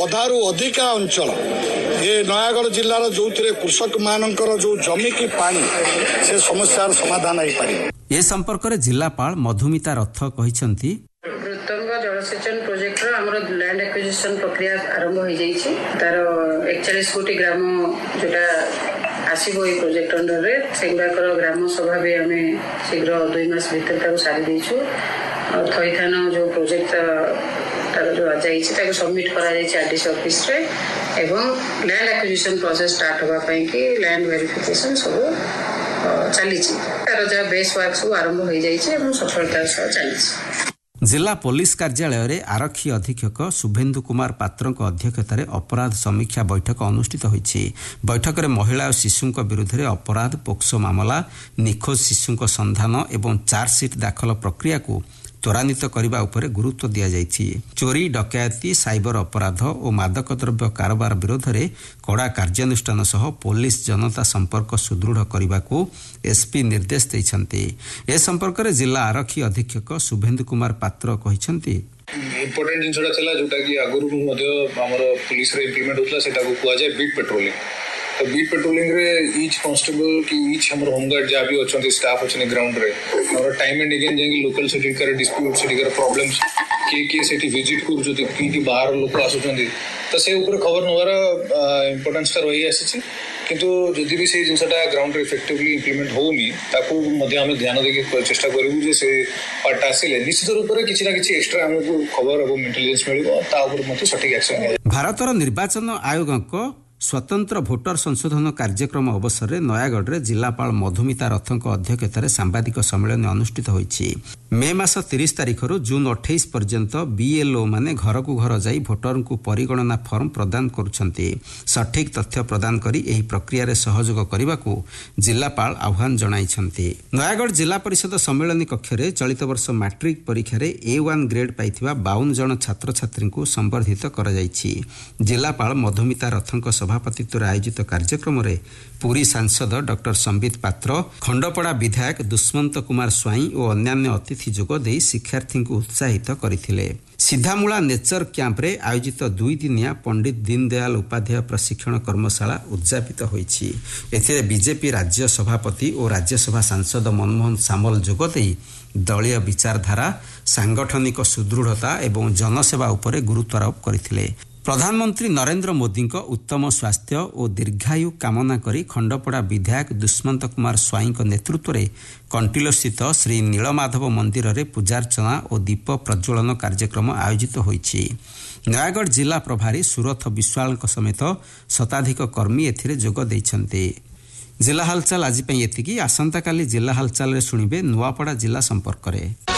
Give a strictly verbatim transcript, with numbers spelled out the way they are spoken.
अधारू अधिका अंचल ये नयागढ़ जिलार जो कृषक मानकर जो जमी की पानी से समस्यार समाधान हो पारे। ए संपर्क में जिलापाल मधुमिता रथ कहते वृत्तंग जलसेचन प्रोजेक्ट आमर लैंड एक्विजिशन प्रक्रिया आरंभ हो जाइए। तार एकचालीस गोटी ग्राम जोटा आसब ये प्रोजेक्ट अंडर रे सेगुड़ाकर ग्राम सभा भी आम शीघ्र दुई मास भर सारी देचु। थईथान जो प्रोजेक्ट तार जो जाइए सबमिट कर आरडीसी ऑफिस रे एवं लैंड एक्विजिशन प्रोसेस स्टार्ट होगा कि लैंड वेरिफिकेशन सब चली तार जहाँ बेस वर्क सब आरंभ हो जाइए सफलतार सह चली। जिला पुलिस कार्यालय रे आरक्षी अधीक्षक शुभेन्दु कुमार पात्र अध्यक्षतार अपराध समीक्षा बैठक अनुष्ठित होईछि। बैठक में महिला और शिशु विरुद्ध में अपराध पोक्सो मामला निखोज शिशु संधान एवं चार्जसीट दाखल प्रक्रिया को त्वरान्वित करने उपर गुरुत्व दि जाइछि। चोरी डकैती साइबर अपराध और मादक द्रव्य कारोबार विरोध में कड़ा कार्यानुष्ठान सह पुलिस जनता संपर्क सुदृढ़ करने को एसपी निर्देश देइछन्ति। ए संपर्क में जिला आरक्षी अधीक्षक शुभेन्दु कुमार पात्र कहते इम्पोर्टेंट जिनसा चला जोटा कि आगुरी पुलिस रे इम्प्लीमेंट होता सेटा को कुआ जाए बीट पेट्रोलिंग। तो बीट पेट्रोलिंग रे ईच कांस्टेबल की ईच हमर होमगार्ड जहाँ भी अच्छे स्टाफ अच्छे ग्राउंड रे और टाइम एंड अगेन जाएंगे लोकल सेठी कर डिस्प्यूट सेठी कर प्रॉब्लम्स के के सेठी विजिट कर कि बाहर लोक आसुचंदी तो से ऊपर खबर नवार इम्पोर्टेंस ता रही आसी किंतु जदि भी से जिनसाटा ग्राउंड रे इफेक्टिवली इम्प्लीमेंट होनी ताकू मध्ये हम ध्यान देके चेष्टा करिवु जे से पार्ट आसिले निश्चित रूप से किछि ना किछि एक्स्ट्रा हमको खबर और इंटेलिजेंस मिलिबो ता ऊपर मध्ये सटीक एक्शन। भारतर निर्वाचन आयोगक स्वतंत्र भोटर संशोधन कार्यक्रम अवसर में नयागढ़ में जिलापाल मधुमिता रथक अध्यक्षतार सांबादिक सम्मेलन अनुष्ठित होईछि। मे मास तीस तारिख जून अठाईस पर्यंत बीएलओ माने घर को घर जाई भोटर को परिगणना फर्म प्रदान करुछन्ति। सठिक तथ्य प्रदान करी एही प्रक्रिया रे सहयोग करने को जिलापाल आह्वान जणाइछन्ति। नयागढ़ जिला परिषद सम्मेलन कक्ष में चलित वर्ष मैट्रिक परीक्षा रे ए वन ग्रेड पाइथिबा बावन जन छात्र छात्री को संबर्धित करा जाइछि। जिलापाल मधुमिता रथक सभापतित्व आयोजित कार्यक्रम में पुरी सांसद डॉक्टर संबित पात्र खंडपड़ा विधायक दुष्मंत कुमार स्वाई और अन्यान्य अतिथि जोगदे शिक्षार्थी को उत्साहित करथिले। सीधामूला नेचर कैंप रे आयोजित दुई दिनिया पंडित दीनदयाल उपाध्याय प्रशिक्षण कर्मशाला उद्यापित होईछि। एथिरे बीजेपी राज्य सभापति और राज्यसभा सांसद मनमोहन सामल जोगदे दलीय विचारधारा सांगठनिक सुदृढ़ता एवं जनसेवा उपरे गुरुत्वारोप करथिले। प्रधानमंत्री नरेंद्र मोदी उत्तम स्वास्थ्य और दीर्घायु कामना करी खंडपड़ा विधायक दुष्मंत कुमार स्वाई नेतृत्व में कंटिलो स्थित श्री नीलमाधव मंदिर में पूजार्चना और दीप प्रज्वलन कार्यक्रम आयोजित होईछि। नयागढ़ जिला प्रभारी सुरथ विश्वाल समेत शताधिक कर्मी एथिरे जोग दैछन्ते। जिला हालचाल आज एतिकी। आसंता काली जिला हालचाल शुणिबे नुआपड़ा जिला संपर्क में।